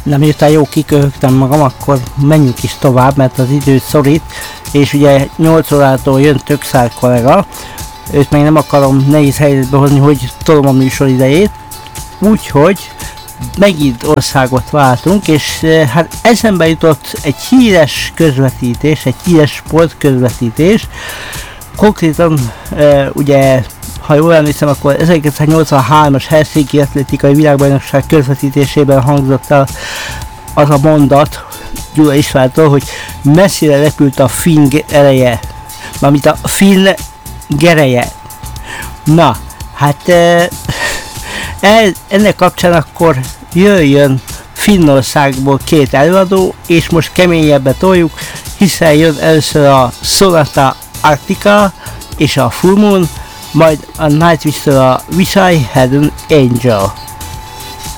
Na miután jó kiköhögtem magam, akkor menjünk is tovább, mert az idő szorít, és ugye 8 órától jön Tökszár kollega, őt még nem akarom nehéz helyzetbe hozni, hogy tolom a műsor idejét, úgyhogy megint országot váltunk, és hát eszembe jutott egy híres közvetítés, egy híres sportközvetítés, konkrétan ugye, ha jól emlékszem, akkor 1983-as Helsinki Atlétikai Világbajnokság közvetítésében hangzott el az a mondat Gyula Istvántól, hogy messzire repült a finn ereje, mármint a finn gereje. Na, hát ennek kapcsán akkor jöjjön Finnországból 2 előadó, és most keményebbre toljuk, hiszen jön először a Sonata Arctica és a Full Moon, majd a Nightwish-től a Wish I Had an Angel.